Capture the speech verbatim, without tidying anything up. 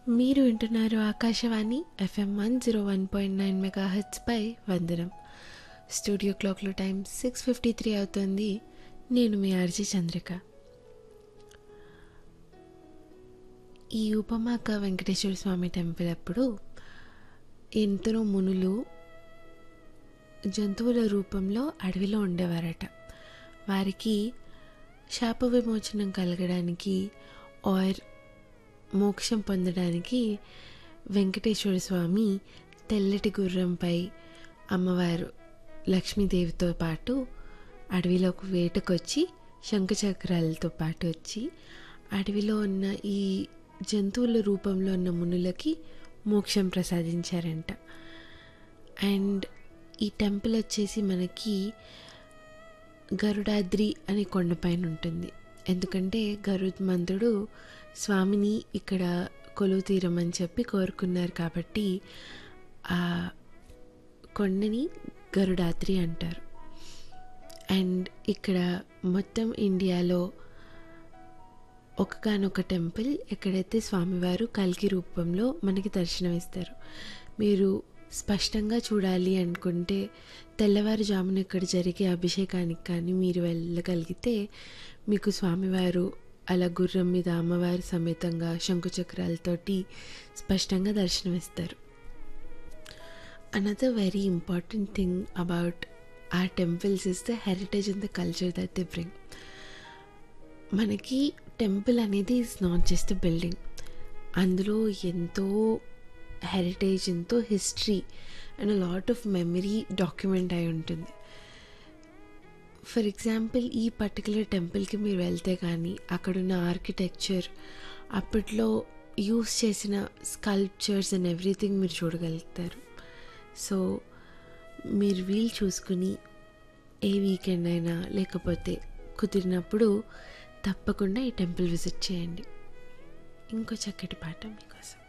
మీరు వింటున్నారు Akashvani FM one zero one point nine mega హెచ్పై వందనం. స్టూడియో క్లాక్లో టైం సిక్స్ ఫిఫ్టీ త్రీ అవుతుంది. నేను మీ ఆర్జీ చంద్రిక. ఈ ఉపమాక వెంకటేశ్వర స్వామి టెంపుల్ అప్పుడు ఎందరో మునులు జంతువుల రూపంలో అడవిలో ఉండేవారట. వారికి శాప విమోచనం కలగడానికి ఆర్ మోక్షం పొందడానికి వెంకటేశ్వర స్వామి తెల్లటి గుర్రంపై అమ్మవారు లక్ష్మీదేవితో పాటు అడవిలోకి వేటకొచ్చి శంఖచక్రాలతో పాటు వచ్చి అడవిలో ఉన్న ఈ జంతువుల రూపంలో ఉన్న మునులకి మోక్షం ప్రసాదించారంట. అండ్ ఈ టెంపుల్ వచ్చేసి మనకి గరుడాద్రి అనే కొండపైన ఉంటుంది. ఎందుకంటే గరుత్మంతుడు స్వామిని ఇక్కడ కొలువు తీరమని చెప్పి కోరుకున్నారు కాబట్టి ఆ కొండని గరుడాద్రి అంటారు. అండ్ ఇక్కడ మొత్తం ఇండియాలో ఒకగానొక టెంపుల్ ఎక్కడైతే స్వామివారు కల్కి రూపంలో మనకి దర్శనమిస్తారు. మీరు స్పష్టంగా చూడాలి అనుకుంటే తెల్లవారుజామున ఇక్కడ జరిగే అభిషేకానికి కానీ మీరు వెళ్ళగలిగితే మీకు స్వామివారు అలా గుర్రం మీద అమ్మవారి సమేతంగా శంకుచక్రాలతోటి స్పష్టంగా దర్శనమిస్తారు. Another very important thing about our temples is the heritage and the culture that they bring. మనకి టెంపుల్ అనేది is not just a building. అందులో ఎంతో హెరిటేజ్, ఎంతో history and lot of memory document అయి ఉంటుంది. ఫర్ ఎగ్జాంపుల్ ఈ particular టెంపుల్కి మీరు వెళ్తే కానీ అక్కడున్న ఆర్కిటెక్చర్, అప్పట్లో యూస్ చేసిన స్కల్ప్చర్స్ అండ్ ఎవ్రీథింగ్ మీరు చూడగలుగుతారు. సో మీరు వీలు చూసుకుని ఏ వీకెండ్ అయినా లేకపోతే కుదిరినప్పుడు తప్పకుండా ఈ టెంపుల్ విజిట్ చేయండి. ఇంకో చక్కటి పాట మీకోసం.